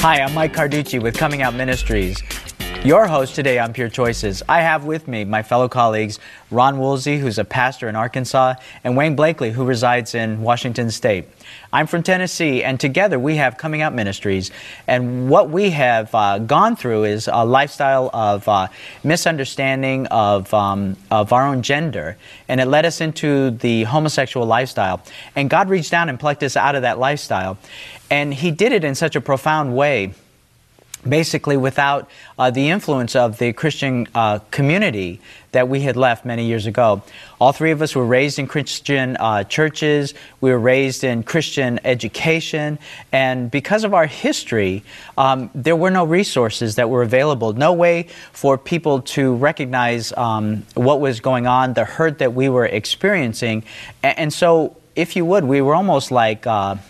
Hi, I'm Mike Carducci with Coming Out Ministries, your host today on Pure Choices. I have with me my fellow colleagues, Ron Woolsey, who's a pastor in Arkansas, and Wayne Blakely, who resides in Washington State. I'm from Tennessee, and together we have Coming Out Ministries, and what we have gone through is a lifestyle of misunderstanding of our own gender, and it led us into the homosexual lifestyle. And God reached down and plucked us out of that lifestyle, and He did it in such a profound way, basically without the influence of the Christian community that we had left many years ago. All three of us were raised in Christian churches. We were raised in Christian education. And because of our history, there were no resources that were available, no way for people to recognize what was going on, the hurt that we were experiencing. And so, if you would, we were almost like...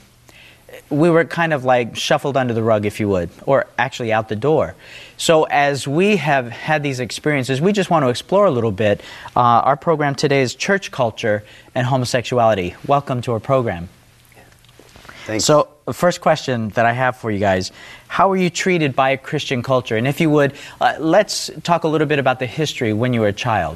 we were kind of like shuffled under the rug, if you would, or actually out the door. So as we have had these experiences, we just want to explore a little bit. Our program today is Church Culture and Homosexuality. Welcome to our program. Thanks. So the first question that I have for you guys, how were you treated by a Christian culture? And if you would, let's talk a little bit about the history when you were a child.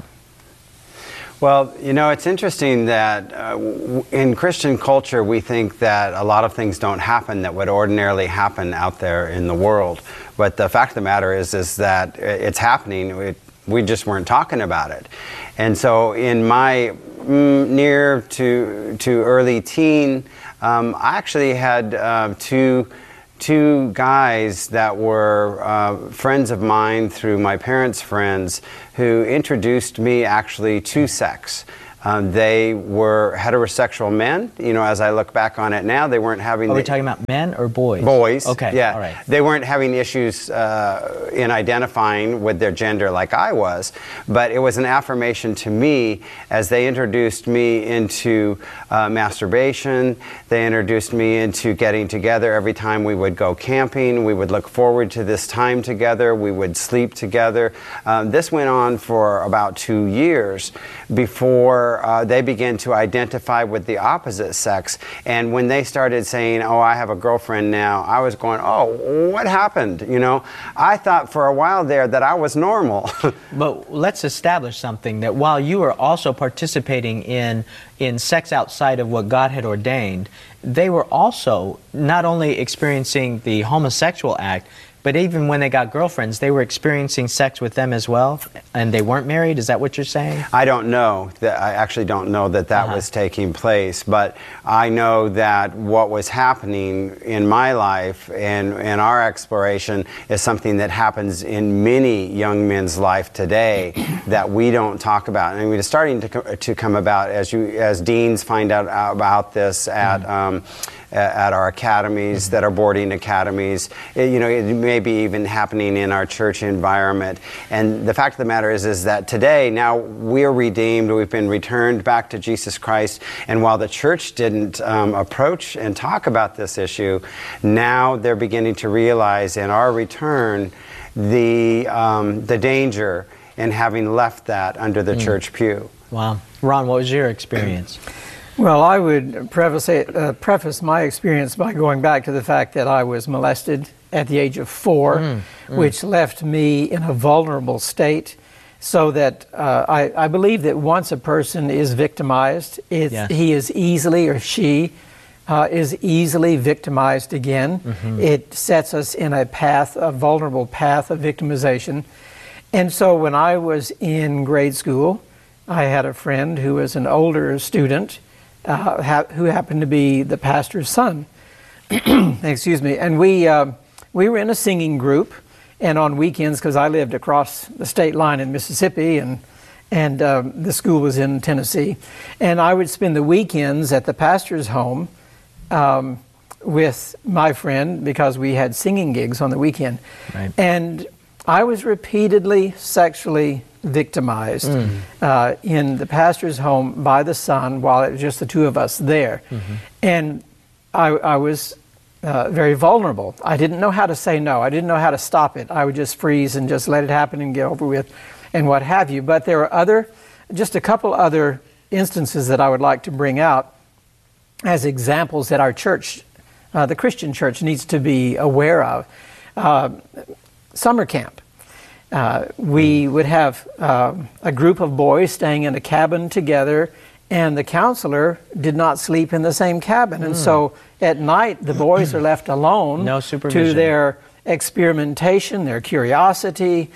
Well, you know, it's interesting that in Christian culture we think that a lot of things don't happen that would ordinarily happen out there in the world. But the fact of the matter is that it's happening. We just weren't talking about it. And so in my near to early teen, I actually had two guys that were friends of mine through my parents' friends who introduced me actually to sex. They were heterosexual men. You know, as I look back on it now, they weren't having... Are we talking about men or boys? Boys. Okay, yeah. All right. They weren't having issues in identifying with their gender like I was, but it was an affirmation to me as they introduced me into masturbation. They introduced me into getting together every time we would go camping. We would look forward to this time together. We would sleep together. This went on for about 2 years before they began to identify with the opposite sex. And when they started saying, oh, I have a girlfriend now, I was going, oh, what happened? You know, I thought for a while there that I was normal. But let's establish something, that while you were also participating in sex outside of what God had ordained, they were also not only experiencing the homosexual act, but even when they got girlfriends, they were experiencing sex with them as well, and they weren't married? Is that what you're saying? I don't know. I actually don't know that was taking place, but I know that what was happening in my life and our exploration is something that happens in many young men's life today that we don't talk about. And it's starting to come about as deans find out about this at our academies that are boarding academies. You know, it may be even happening in our church environment. And the fact of the matter is that today, now we're redeemed, we've been returned back to Jesus Christ, and while the church didn't approach and talk about this issue, now they're beginning to realize in our return the danger in having left that under the church pew. Wow. Ron, what was your experience? Well, I would preface my experience by going back to the fact that I was molested at the age of 4, which left me in a vulnerable state, so that I believe that once a person is victimized, he is easily, or she is easily victimized again. It sets us in a vulnerable path of victimization. And so when I was in grade school, I had a friend who was an older student, who happened to be the pastor's son. Excuse me. And we were in a singing group, and on weekends, because I lived across the state line in Mississippi, and the school was in Tennessee, and I would spend the weekends at the pastor's home with my friend, because we had singing gigs on the weekend. Right. And I was repeatedly sexually victimized in the pastor's home by the son while it was just the two of us there. And I was very vulnerable. I didn't know how to say no. I didn't know how to stop it. I would just freeze and just let it happen and get over with and what have you. But there are just a couple other instances that I would like to bring out as examples that our church the Christian church needs to be aware of. Summer camp. We would have a group of boys staying in a cabin together, and the counselor did not sleep in the same cabin. And so at night, the boys are left alone No supervision. to their experimentation, their curiosity.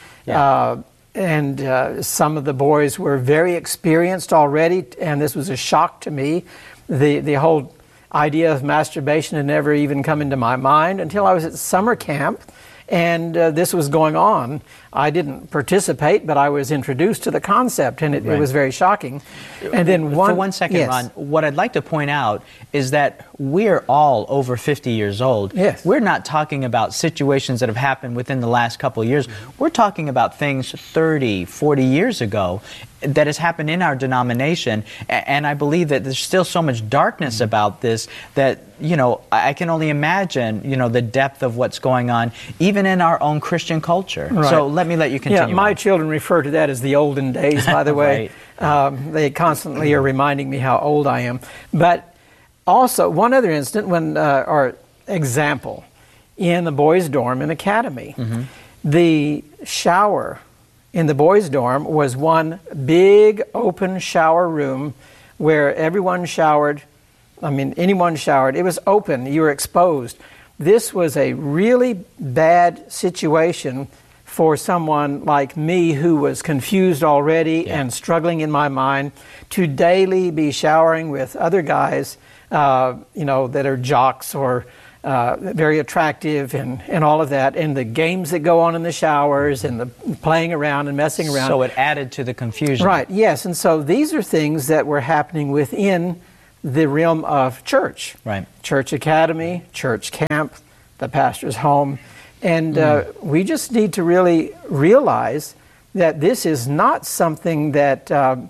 And some of the boys were very experienced already, and this was a shock to me. The whole idea of masturbation had never even come into my mind until I was at summer camp, and this was going on. I didn't participate, but I was introduced to the concept, and it was very shocking. And then For 1 second, yes. Ron, what I'd like to point out is that we're all over 50 years old. Yes. We're not talking about situations that have happened within the last couple of years. We're talking about things 30, 40 years ago that has happened in our denomination, and I believe that there's still so much darkness about this that, you know, I can only imagine, you know, the depth of what's going on even in our own Christian culture. Right. So let me let you continue. Yeah, my Ron. children refer to that as the olden days, by the way. They constantly are reminding me how old I am. But also, one other incident, or example, in the boys' dorm in Academy, the shower in the boys' dorm was one big open shower room where everyone showered. I mean, anyone showered. It was open. You were exposed. This was a really bad situation for someone like me who was confused already and struggling in my mind to daily be showering with other guys, you know, that are jocks or very attractive and all of that, and the games that go on in the showers and the playing around and messing around. So it added to the confusion. Right, yes. And so these are things that were happening within the realm of church. Right. Church academy, church camp, the pastor's home. And we just need to really realize that this is not something that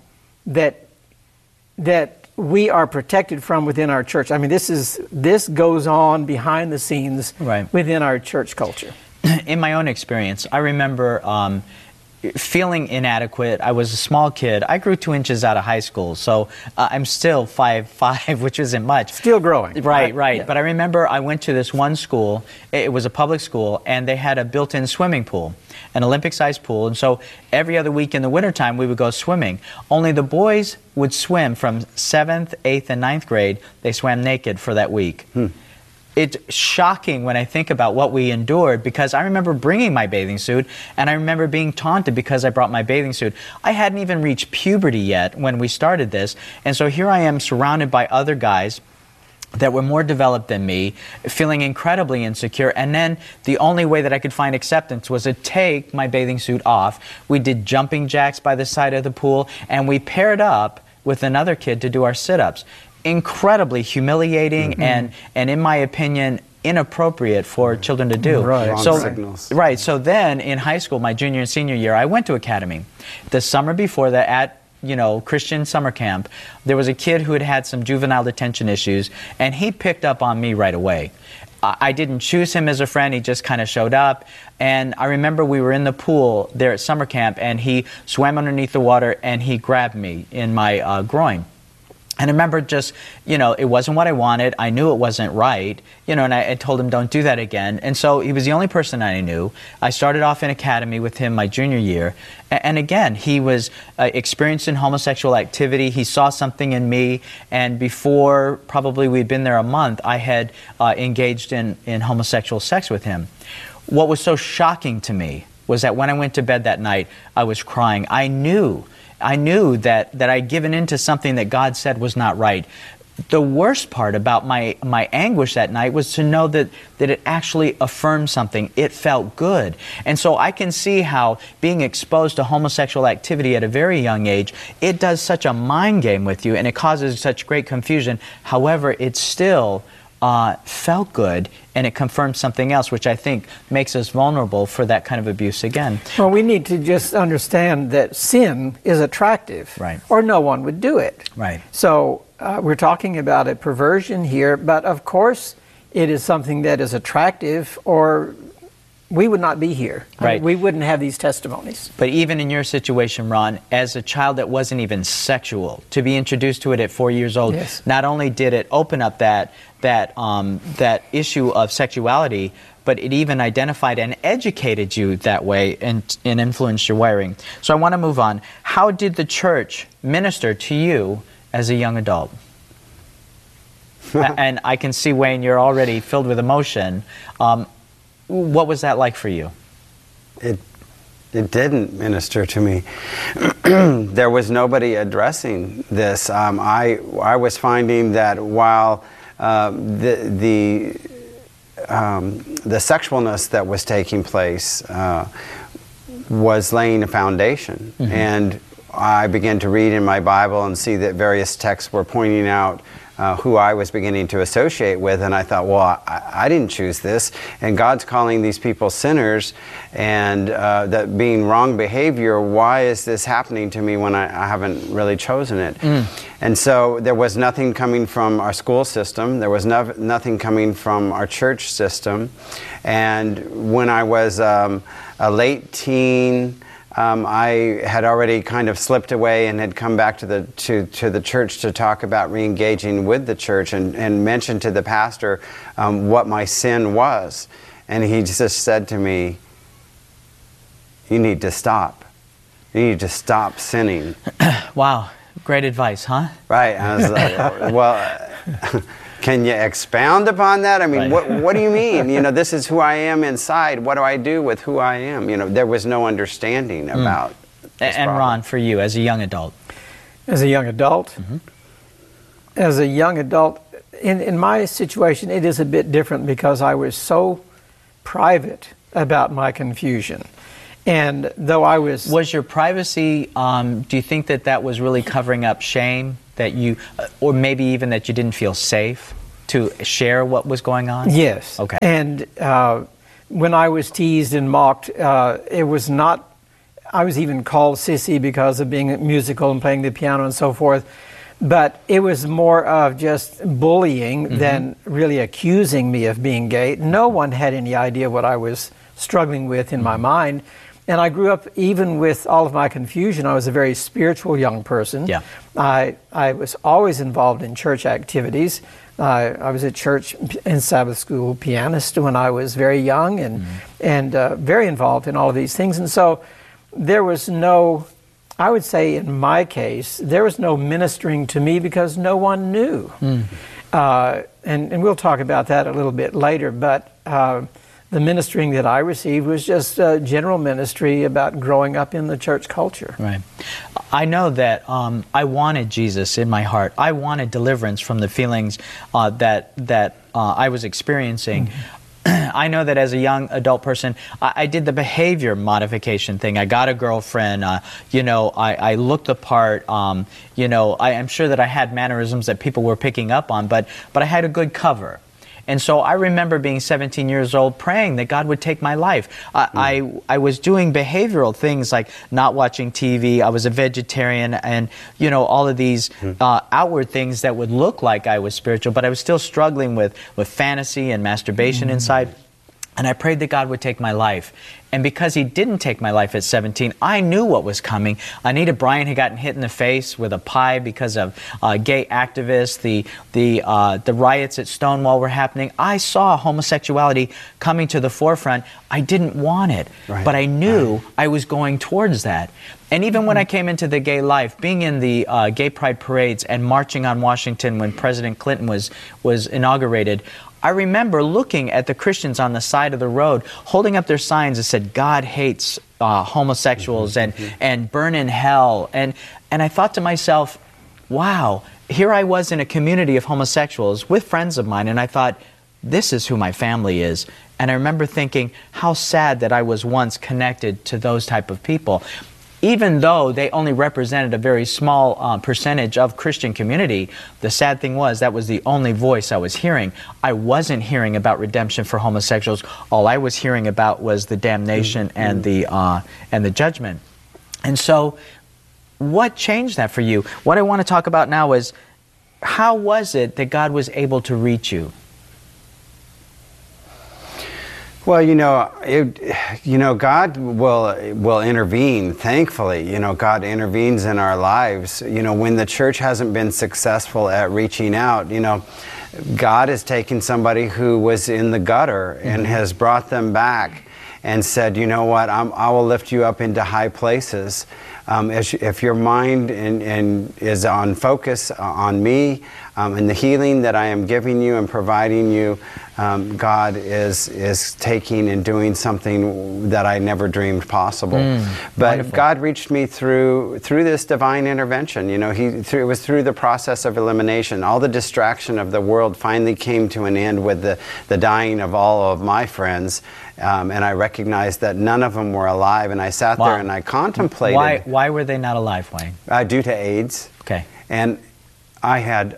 that we are protected from within our church. I mean, this goes on behind the scenes within our church culture. In my own experience, I remember feeling inadequate. I was a small kid. I grew 2 inches out of high school, so I'm still 5'5", which isn't much. Still growing. Right. Yeah. But I remember I went to this one school. It was a public school, and they had a built-in swimming pool, an Olympic-sized pool. And so every other week in the wintertime, we would go swimming. Only the boys would swim from 7th, 8th, and 9th grade. They swam naked for that week. It's shocking when I think about what we endured, because I remember bringing my bathing suit, and I remember being taunted because I brought my bathing suit. I hadn't even reached puberty yet when we started this, and so here I am surrounded by other guys that were more developed than me, feeling incredibly insecure, and then the only way that I could find acceptance was to take my bathing suit off. We did jumping jacks by the side of the pool, and we paired up with another kid to do our sit-ups. Incredibly humiliating and in my opinion, inappropriate for children to do. Wrong signals. Right. So then in high school, my junior and senior year, I went to Academy. The summer before that, at Christian summer camp, there was a kid who had had some juvenile detention issues, and he picked up on me right away. I didn't choose him as a friend. He just kind of showed up. And I remember we were in the pool there at summer camp, and he swam underneath the water, and he grabbed me in my groin. And I remember just, it wasn't what I wanted. I knew it wasn't right, and I told him, don't do that again. And so he was the only person I knew. I started off in Academy with him my junior year. And again, he was experienced in homosexual activity. He saw something in me. And before probably we'd been there a month, I had engaged in homosexual sex with him. What was so shocking to me was that when I went to bed that night, I was crying. I knew that I'd given in to something that God said was not right. The worst part about my anguish that night was to know that it actually affirmed something. It felt good. And so I can see how being exposed to homosexual activity at a very young age, it does such a mind game with you, and it causes such great confusion. However, it still felt good, and it confirms something else, which I think makes us vulnerable for that kind of abuse again. Well, we need to just understand that sin is attractive, or no one would do it. Right. So we're talking about a perversion here, but of course it is something that is attractive, or we would not be here. Right. We wouldn't have these testimonies. But even in your situation, Ron, as a child that wasn't even sexual, to be introduced to it at 4 years old, Yes. not only did it open up that issue of sexuality, but it even identified and educated you that way and influenced your wiring. So I want to move on. How did the church minister to you as a young adult? And I can see, Wayne, you're already filled with emotion. What was that like for you? It didn't minister to me. There was nobody addressing this. I was finding that while the sexualness that was taking place was laying a foundation, and I began to read in my Bible and see that various texts were pointing out who I was beginning to associate with, and I thought, well, I didn't choose this, and God's calling these people sinners, and that being wrong behavior, why is this happening to me when I haven't really chosen it? And so there was nothing coming from our school system, there was nothing coming from our church system, and when I was a late teen, I had already kind of slipped away and had come back to the church to talk about re-engaging with the church and mentioned to the pastor what my sin was. And he just said to me, you need to stop. You need to stop sinning. Wow, great advice, huh? Right. I was like, well... Can you expound upon that? I mean, Right. what do you mean? You know, this is who I am inside. What do I do with who I am? You know, there was no understanding about this And problem. Ron, for you, as a young adult? As a young adult, in my situation, it is a bit different because I was so private about my confusion. And though I was... Was your privacy, do you think that was really covering up shame? That you, or maybe even that you didn't feel safe to share what was going on? Yes. Okay. And when I was teased and mocked, it was not... I was even called sissy because of being musical and playing the piano and so forth. But it was more of just bullying than really accusing me of being gay. No one had any idea what I was struggling with in my mind. And I grew up, even with all of my confusion, I was a very spiritual young person. Yeah. I was always involved in church activities. I was a church and Sabbath school pianist when I was very young and very involved in all of these things. And so there was no, I would say in my case, there was no ministering to me because no one knew. And we'll talk about that a little bit later, but the ministering that I received was just general ministry about growing up in the church culture. Right. I know that I wanted Jesus in my heart. I wanted deliverance from the feelings that I was experiencing. I know that as a young adult person, I did the behavior modification thing. I got a girlfriend, I looked the part, I am sure that I had mannerisms that people were picking up on, but I had a good cover. And so I remember being 17 years old praying that God would take my life. I was doing behavioral things like not watching TV. I was a vegetarian and, all of these outward things that would look like I was spiritual, but I was still struggling with fantasy and masturbation inside. And I prayed that God would take my life. And because He didn't take my life at 17, I knew what was coming. Anita Bryant had gotten hit in the face with a pie because of gay activists. The riots at Stonewall were happening. I saw homosexuality coming to the forefront. I didn't want it, but I knew I was going towards that. And even when I came into the gay life, being in the gay pride parades and marching on Washington when President Clinton was inaugurated, I remember looking at the Christians on the side of the road, holding up their signs that said, God hates homosexuals and burn in hell. And I thought to myself, wow, here I was in a community of homosexuals with friends of mine, and I thought, this is who my family is. And I remember thinking how sad that I was once connected to those type of people. Even though they only represented a very small percentage of Christian community, the sad thing was that was the only voice I was hearing. I wasn't hearing about redemption for homosexuals. All I was hearing about was the damnation and the judgment. And so, what changed that for you? What I want to talk about now is, how was it that God was able to reach you? Well, God will intervene. Thankfully, God intervenes in our lives. When the church hasn't been successful at reaching out, God has taken somebody who was in the gutter and has brought them back and said, you know what, I will lift you up into high places. If your mind is on focus on me and the healing that I am giving you and providing you, God is taking and doing something that I never dreamed possible. But wonderful. God reached me through this divine intervention. It was through the process of elimination. All the distraction of the world finally came to an end with the dying of all of my friends. And I recognized that none of them were alive, and I sat there and I contemplated. Why were they not alive, Wayne? Due to AIDS. Okay. And I had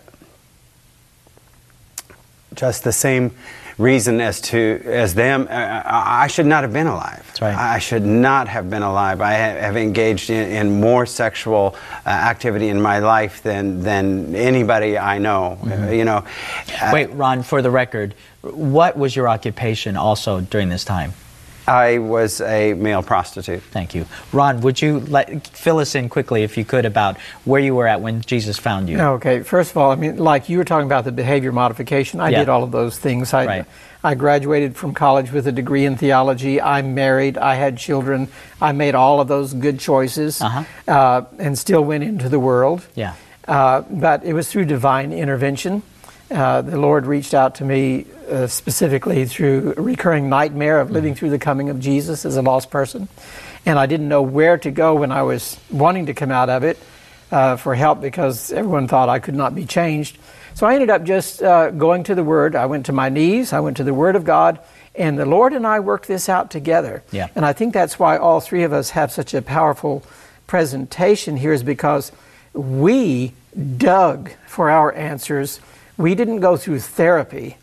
just the same reason as them. I should not have been alive. That's right. I should not have been alive. I have engaged in more sexual activity in my life than anybody I know. Wait, Ron, for the record, what was your occupation also during this time? I was a male prostitute. Thank you. Ron, would you fill us in quickly, if you could, about where you were at when Jesus found you? Okay. First of all, like you were talking about the behavior modification, I did all of those things. I graduated from college with a degree in theology. I'm married. I had children. I made all of those good choices and still went into the world. Yeah. But it was through divine intervention. The Lord reached out to me specifically through a recurring nightmare of living through the coming of Jesus as a lost person. And I didn't know where to go when I was wanting to come out of it for help, because everyone thought I could not be changed. So I ended up just going to the Word. I went to my knees. I went to the Word of God. And the Lord and I worked this out together. Yeah. And I think that's why all three of us have such a powerful presentation here, is because we dug for our answers. We didn't go through therapy.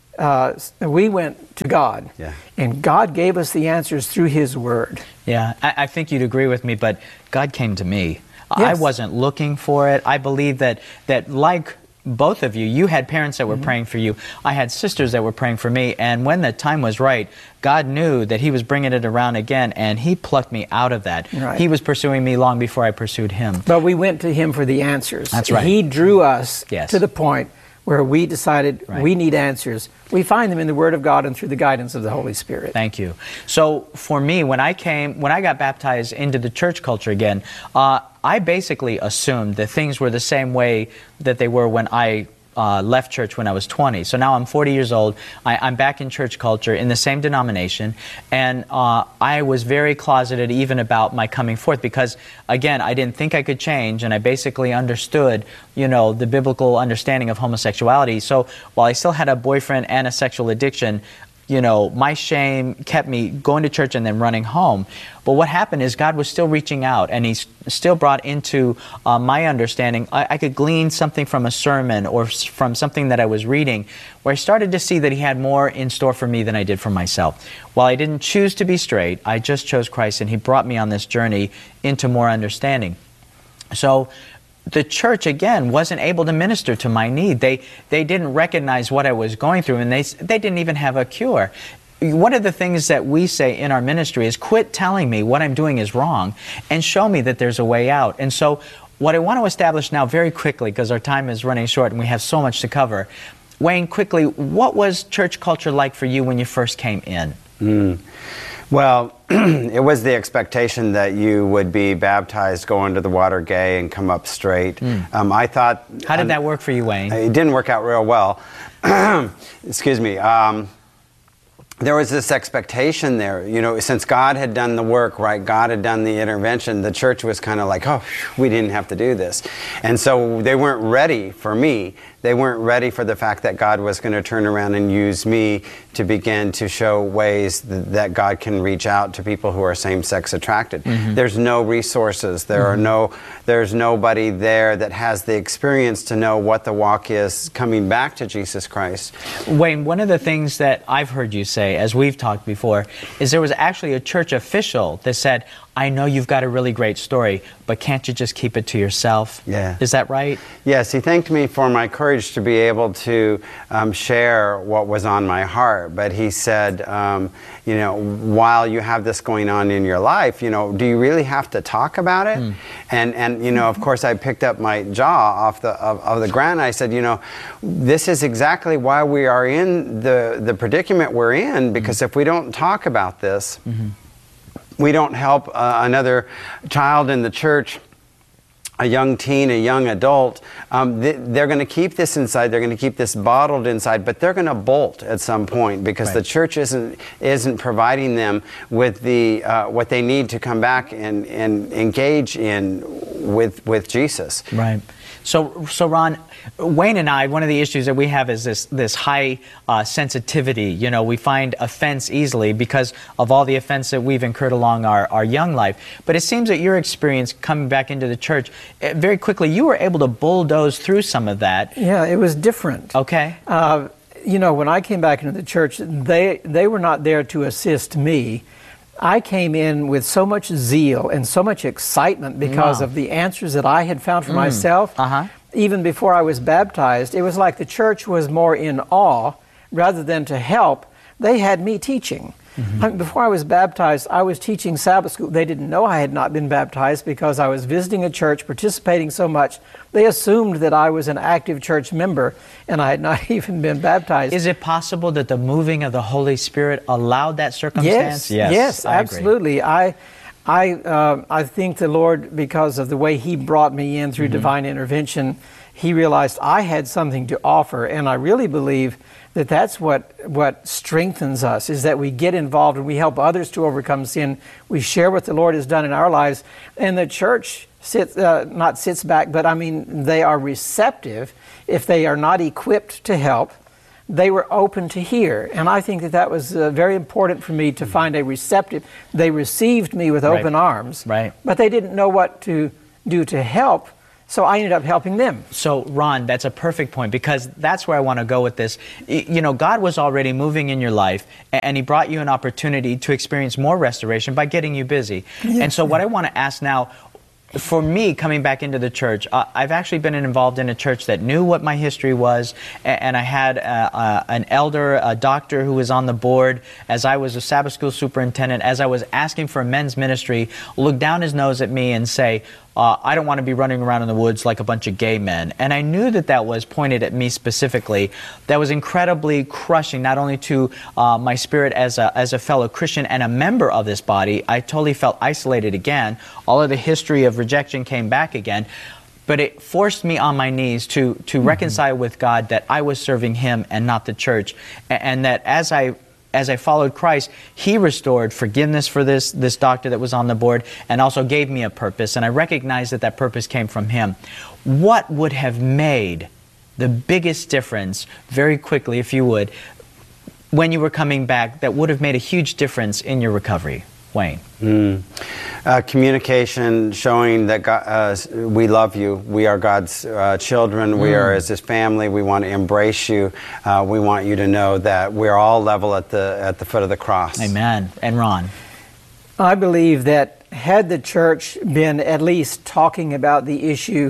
We went to God. Yeah. And God gave us the answers through His Word. Yeah, I think you'd agree with me, but God came to me. Yes. I wasn't looking for it. I believe that like both of you had parents that were praying for you. I had sisters that were praying for me. And when the time was right, God knew that He was bringing it around again, and He plucked me out of that. Right. He was pursuing me long before I pursued Him. But we went to Him for the answers. That's right. He drew us Yes. to the point where we decided we need answers. We find them in the Word of God and through the guidance of the Holy Spirit. Thank you. So for me, when I got baptized into the church culture again, I basically assumed that things were the same way that they were when I left church when I was 20. So now I'm 40 years old. I'm back in church culture in the same denomination, and I was very closeted even about my coming forth, because again, I didn't think I could change, and I basically understood, the biblical understanding of homosexuality. So while I still had a boyfriend and a sexual addiction, my shame kept me going to church and then running home. But what happened is God was still reaching out, and He still brought into my understanding. I could glean something from a sermon or from something that I was reading, where I started to see that He had more in store for me than I did for myself. While I didn't choose to be straight, I just chose Christ, and He brought me on this journey into more understanding. So the church, again, wasn't able to minister to my need. They didn't recognize what I was going through, and they didn't even have a cure. One of the things that we say in our ministry is, quit telling me what I'm doing is wrong and show me that there's a way out. And so what I want to establish now very quickly, because our time is running short and we have so much to cover, Wayne, quickly, what was church culture like for you when you first came in? Well, it was the expectation that you would be baptized, go into the water gay, and come up straight. I thought... How did that work for you, Wayne? It didn't work out real well. Excuse me. There was this expectation there, since God had done the work, right? God had done the intervention. The church was kind of like, oh, we didn't have to do this. And so they weren't ready for me. They weren't ready for the fact that God was going to turn around and use me to begin to show ways that God can reach out to people who are same-sex attracted. There's no resources. There's nobody there that has the experience to know what the walk is coming back to Jesus Christ. Wayne, one of the things that I've heard you say, as we've talked before, is there was actually a church official that said, I know you've got a really great story, but can't you just keep it to yourself? Yeah. Is that right? Yes, he thanked me for my courage to be able to share what was on my heart. But he said, while you have this going on in your life, do you really have to talk about it? And of course, I picked up my jaw off of the ground. And I said, this is exactly why we are in the predicament we're in, because if we don't talk about this, we don't help another child in the church, a young teen, a young adult. They're going to keep this inside. They're going to keep this bottled inside, but they're going to bolt at some point because the church isn't providing them with the what they need to come back and engage in with Jesus. Right. So Ron, Wayne and I, one of the issues that we have is this high sensitivity. We find offense easily because of all the offense that we've incurred along our young life. But it seems that your experience coming back into the church, very quickly, you were able to bulldoze through some of that. Yeah, it was different. Okay. When I came back into the church, they were not there to assist me. I came in with so much zeal and so much excitement because of the answers that I had found for myself. Even before I was baptized, it was like the church was more in awe rather than to help. They had me teaching. Before I was baptized, I was teaching Sabbath school. They didn't know I had not been baptized because I was visiting a church, participating so much. They assumed that I was an active church member, and I had not even been baptized. Is it possible that the moving of the Holy Spirit allowed that circumstance? Yes, I absolutely. Agree. I think the Lord, because of the way He brought me in through divine intervention, He realized I had something to offer, and I really believe that that's what strengthens us, is that we get involved and we help others to overcome sin. We share what the Lord has done in our lives, and the church not sits back, but they are receptive. If they are not equipped to help, they were open to hear. And I think that was very important for me to find a receptive. They received me with open arms, but they didn't know what to do to help. So I ended up helping them. So, Ron, that's a perfect point, because that's where I want to go with this. God was already moving in your life, and He brought you an opportunity to experience more restoration by getting you busy. Yes. And so what I want to ask now, for me, coming back into the church, I've actually been involved in a church that knew what my history was, and I had an elder, a doctor who was on the board as I was a Sabbath school superintendent, as I was asking for a men's ministry, look down his nose at me and say, I don't want to be running around in the woods like a bunch of gay men. And I knew that was pointed at me specifically. That was incredibly crushing, not only to my spirit as a fellow Christian and a member of this body. I totally felt isolated again. All of the history of rejection came back again. But it forced me on my knees to reconcile with God that I was serving Him and not the church. And that as I followed Christ, He restored forgiveness for this doctor that was on the board, and also gave me a purpose. And I recognized that purpose came from Him. What would have made the biggest difference, very quickly, if you would, when you were coming back, that would have made a huge difference in your recovery? Wayne. Communication, showing that God, we love you. We are God's children. We are as His family. We want to embrace you. We want you to know that we're all level at the foot of the cross. Amen. And Ron? I believe that had the church been at least talking about the issue,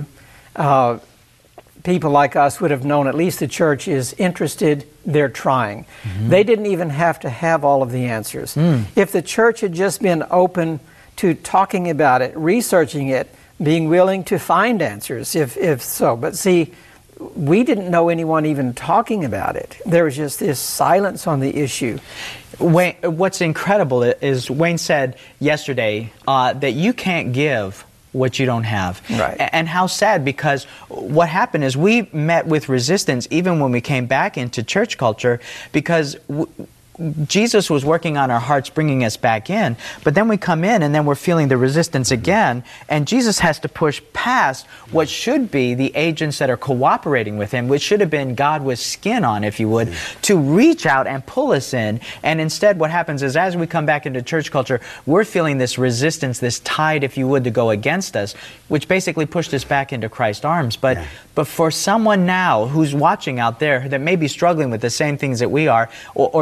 people like us would have known at least the church is interested, they're trying. They didn't even have to have all of the answers. If the church had just been open to talking about it, researching it, being willing to find answers, if so. But see, we didn't know anyone even talking about it. There was just this silence on the issue. Wayne, what's incredible is Wayne said yesterday that you can't give what you don't have. Right. And how sad, because what happened is we met with resistance even when we came back into church culture, because Jesus was working on our hearts, bringing us back in, but then we come in and then we're feeling the resistance again, and Jesus has to push past what should be the agents that are cooperating with Him, which should have been God with skin on, if you would, to reach out and pull us in. And instead what happens is, as we come back into church culture, we're feeling this resistance, this tide, if you would, to go against us, which basically pushed us back into Christ's arms. But for someone now who's watching out there that may be struggling with the same things that we are, or maybe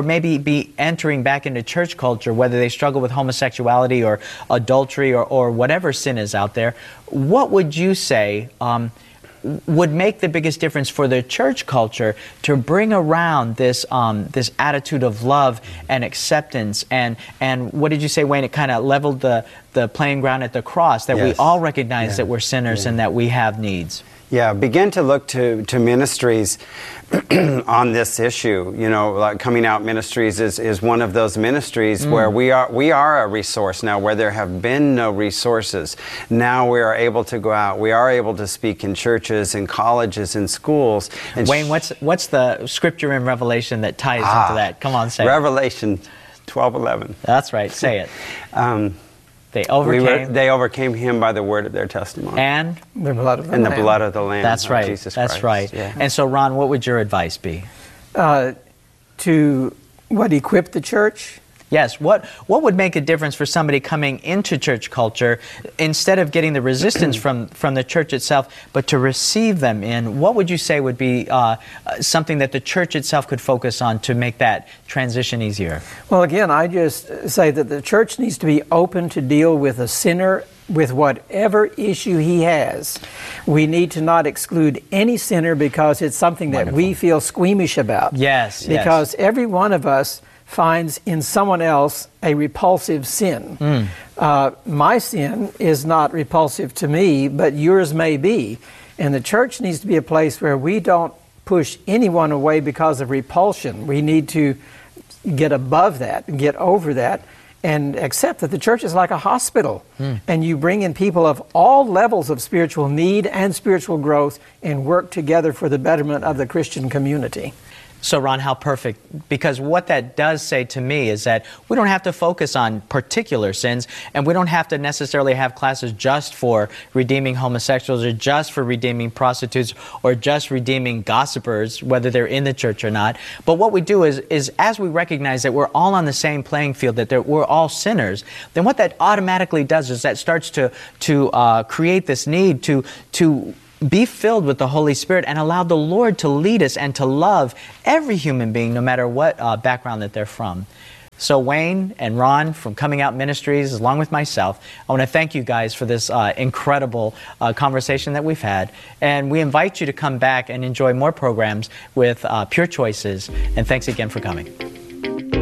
be entering back into church culture, whether they struggle with homosexuality or adultery or whatever sin is out there, what would you say would make the biggest difference for the church culture to bring around this this attitude of love and acceptance, and what did you say, Wayne? It kind of leveled the playing ground at the cross, that we all recognize that we're sinners and that we have needs. Yeah, begin to look to ministries on this issue. You know, like Coming Out Ministries is one of those ministries where we are a resource now, where there have been no resources. Now we are able to go out. We are able to speak in churches, in colleges, in schools. And Wayne, what's the scripture in Revelation that ties into that? Come on, say Revelation 12:11. That's right, say it. They overcame. They overcame him by the word of their testimony. And the blood of the and Lamb. the blood of the Lamb. That's right. Jesus That's Christ. right. Yeah. And so, Ron, what would your advice be? To equip the church? Yes. What would make a difference for somebody coming into church culture, instead of getting the resistance from the church itself, but to receive them in? What would you say would be something that the church itself could focus on to make that transition easier? Well, again, I just say that the church needs to be open to deal with a sinner with whatever issue he has. We need to not exclude any sinner because it's something that we feel squeamish about. Yes. Because every one of us finds in someone else a repulsive sin. My sin is not repulsive to me, but yours may be. And the church needs to be a place where we don't push anyone away because of repulsion. We need to get above that and get over that and accept that the church is like a hospital. And you bring in people of all levels of spiritual need and spiritual growth and work together for the betterment of the Christian community. So, Ron, how perfect, because what that does say to me is that we don't have to focus on particular sins, and we don't have to necessarily have classes just for redeeming homosexuals or just for redeeming prostitutes or just redeeming gossipers, whether they're in the church or not. But what we do is as we recognize that we're all on the same playing field, that we're all sinners, then what that automatically does is that starts to create this need to be filled with the Holy Spirit and allow the Lord to lead us and to love every human being, no matter what background that they're from. So Wayne and Ron from Coming Out Ministries, along with myself, I want to thank you guys for this incredible conversation that we've had. And we invite you to come back and enjoy more programs with Pure Choices. And thanks again for coming.